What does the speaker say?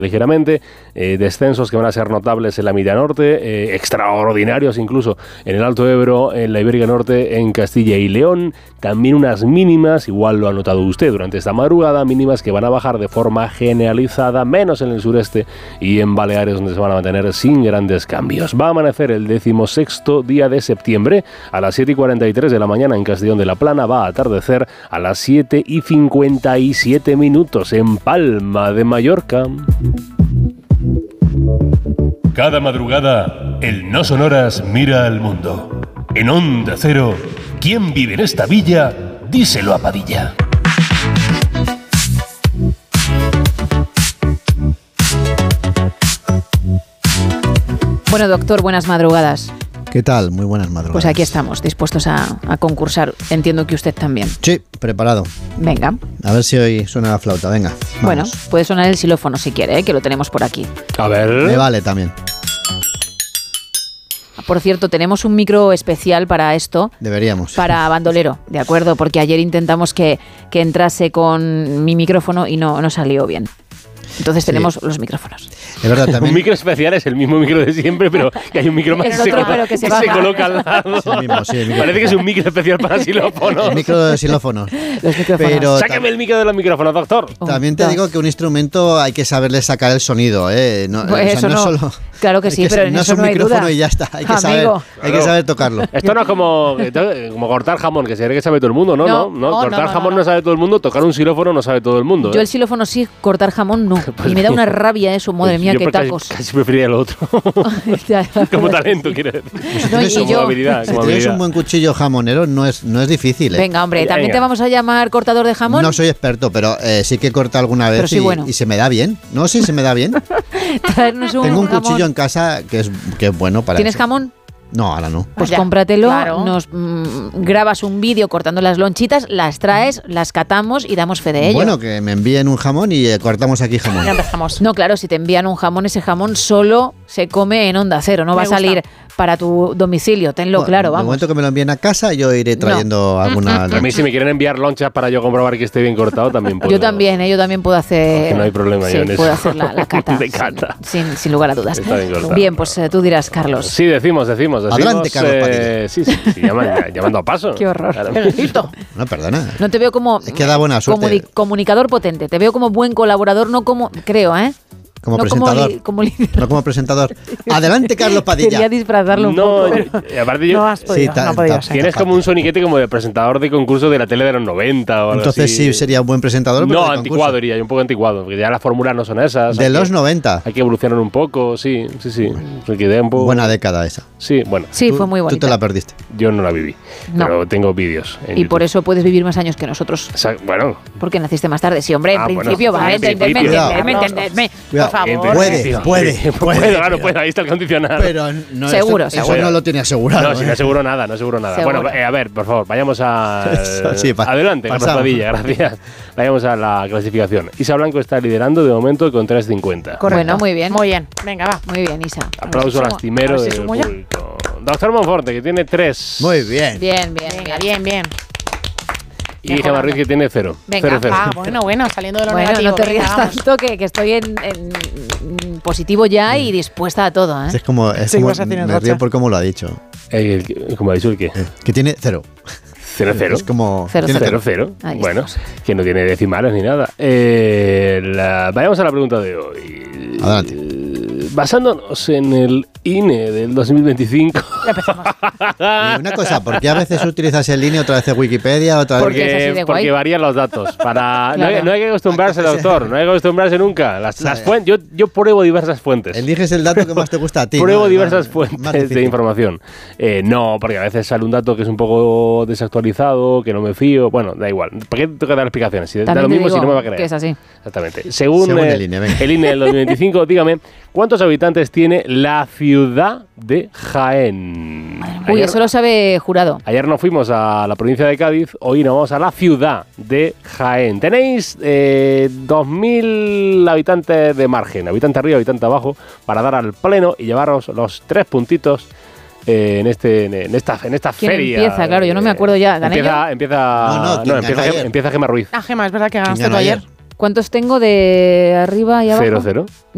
ligeramente, descensos que van a ser notables en la mitad norte, extraordinarios incluso en el Alto Ebro, en la Ibérica Norte, en Castilla y León, también unas mínimas, igual lo ha notado usted durante esta madrugada, mínimas que van a bajar de forma generalizada, menos en el sureste y en Baleares, donde se van a mantener sin grandes cambios. Va a amanecer el 16º día de septiembre a las 7:43 de la mañana en Castellón de la Plana, va a atardecer a las 7:57 en Palma de Mallorca. Cada madrugada, el No Sonoras mira al mundo. En Onda Cero, ¿quién vive en esta villa? Díselo a Padilla. Bueno, doctor, buenas madrugadas. ¿Qué tal? Muy buenas madrugadas. Pues aquí estamos, dispuestos a concursar. Entiendo que usted también. Sí, preparado. Venga. A ver si hoy suena la flauta, venga. Vamos. Bueno, puede sonar el xilófono si quiere, que lo tenemos por aquí. A ver. Me vale también. Por cierto, tenemos un micro especial para esto. Deberíamos. Para bandolero, ¿de acuerdo? Porque ayer intentamos que entrase con mi micrófono y no salió bien. Entonces tenemos los micrófonos. Es verdad, también. Un micro especial es el mismo micro de siempre, pero que hay un micro más que se coloca al lado. Es el mismo, sí, el micro. Parece que es un micro especial para xilófonos. El micro de xilófonos. Los micrófonos. Pero Sáqueme el micro de los micrófonos, doctor. También te digo que un instrumento hay que saberle sacar el sonido, ¿eh? No, pues eso no. Solo, claro que sí, pero en no eso es un no hay micrófono duda. y ya está. Hay que saber tocarlo. Esto no es como cortar jamón, que se cree que sabe todo el mundo. No. Cortar jamón no sabe todo el mundo, tocar un xilófono no sabe todo el mundo. Yo el xilófono sí, cortar jamón no. Y me da una rabia eso, madre mía, qué tacos. Casi preferiría lo otro. Como talento, quiere decir. Como habilidad. Si tienes un buen cuchillo jamonero, no es difícil. Venga, hombre, ¿también te vamos a llamar cortador de jamón? No soy experto, pero sí que he cortado alguna vez sí, bueno. y se me da bien. No sé si se me da bien. Tengo un cuchillo en casa que es bueno para ¿Tienes eso. jamón? No, ahora no. Pues cómpratelo, nos grabas un vídeo cortando las lonchitas, las traes, las catamos y damos fe de ello. Bueno, que me envíen un jamón y cortamos aquí jamón. Ya empezamos. No, claro, si te envían un jamón, ese jamón solo se come en Onda Cero, no va a salir para tu domicilio, tenlo claro, vamos. En el momento que me lo envíen a casa, yo iré trayendo alguna... A mí si me quieren enviar lonchas para yo comprobar que esté bien cortado, también puedo. Yo también puedo hacer... Que no hay problema yo en eso. Puedo hacer la cata. De cata. Sin lugar a dudas. Está bien cortado. Bien, pues tú dirás, Carlos. Sí, decimos. Adelante, Carlos Padilla. Sí, llamando a paso. Qué horror. Claro. No, perdona. No te veo como... Es que da buena suerte. Comunicador potente. Te veo como buen colaborador, no como... Creo, ¿eh? Como no presentador. Como líder. No como presentador. Adelante, Carlos Padilla. Quería disfrazarlo un poco. Aparte yo... No has podido, no podías. Tienes como un soniquete como de presentador de concurso de la tele de los 90 o algo Entonces así. Sí sería un buen presentador. No, anticuado diría yo, un poco anticuado. Porque ya las fórmulas no son esas. De los 90. Hay que evolucionar un poco, sí. Un poco. Buena década esa. Sí, bueno. Sí, fue muy bonita. Tú te la perdiste. Yo no la viví, pero tengo vídeos en Y YouTube. por eso puedes vivir más años que nosotros. Bueno. Porque naciste más tarde. Sí, hombre, en principio, bueno, va, entenderme. Por favor. Puede. Claro, puede, ahí está el condicional. Pero no, seguro. Eso no lo tiene asegurado. No, si no aseguro nada. Seguro. Bueno, a ver, por favor, vayamos a... Sí, adelante, Carlos Padilla, gracias. Vayamos a la clasificación. Isa Blanco está liderando de momento con 3.50. Bueno, muy bien. Muy bien. Venga, va. Muy bien, Isa. Aplauso lastimero del público. Doctor Monforte, que tiene 3. Muy bien. Bien. Venga, bien. Y Gemma Ruiz, que tiene 0. Venga, 0. Bueno, saliendo de lo Bueno, negativo. no te rías venga, tanto que estoy en positivo ya y dispuesta a todo, ¿eh? Es como me río por cómo lo ha dicho. ¿Cómo ha dicho el qué? Que tiene 0. 0. Es como... 0. Bueno, que no tiene decimales ni nada. Vayamos a la pregunta de hoy. Adelante. Basándonos en el INE del 2025. Ya empezamos. Y una cosa, ¿por qué a veces utilizas el INE, otra vez Wikipedia, otra vez... Porque varían los datos. Claro. No hay que acostumbrarse, doctor. No hay que acostumbrarse nunca. Las fuentes, yo pruebo diversas fuentes. Eliges el dato que más te gusta a ti. Pruebo diversas fuentes de información. No, porque a veces sale un dato que es un poco desactualizado, que no me fío. Bueno, da igual. ¿Por qué tengo que dar explicaciones? Si da lo mismo, si no me va a creer. Que es así. Exactamente. Según el INE, venga. el INE del 2025, dígame, ¿cuántos habitantes tiene la ciudad de Jaén? Uy, eso lo sabe Jurado. Ayer nos fuimos a la provincia de Cádiz, hoy nos vamos a la ciudad de Jaén. Tenéis 2.000 habitantes de margen, habitante arriba, habitante abajo, para dar al pleno y llevaros los 3 puntitos en esta ¿Quién feria. empieza? Claro, yo no me acuerdo ya. ¿Gané yo? Empieza Gema Ruiz. Gema, es verdad que ganaste tú ayer. ¿Cuántos tengo de arriba y abajo? 0-0.